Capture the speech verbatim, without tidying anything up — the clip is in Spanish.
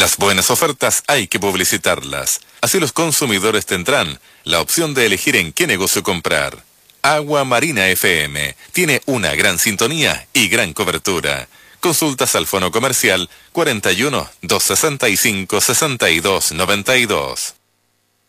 Las buenas ofertas hay que publicitarlas. Así los consumidores tendrán la opción de elegir en qué negocio comprar. Agua Marina F M tiene una gran sintonía y gran cobertura. Consultas al fono comercial cuarenta y uno, doscientos sesenta y cinco, sesenta y dos noventa y dos.